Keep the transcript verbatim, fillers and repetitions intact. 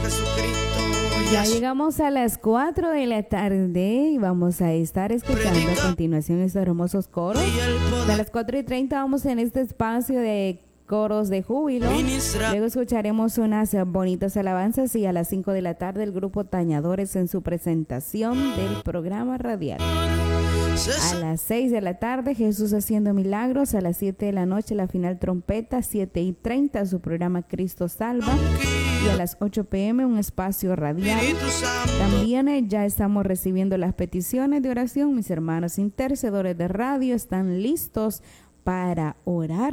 Jesucristo. Ya llegamos a las cuatro de la tarde y vamos a estar escuchando a continuación estos hermosos coros. A las cuatro y treinta vamos en este espacio de coros de júbilo. Luego escucharemos unas bonitas alabanzas y a las cinco de la tarde el grupo Tañadores en su presentación del programa radial. A las seis de la tarde Jesús haciendo milagros. A las siete de la noche la final trompeta. siete y treinta su programa Cristo Salva. Y a las ocho pm un espacio radial. También eh, ya estamos recibiendo las peticiones de oración. Mis hermanos intercedores de radio están listos para orar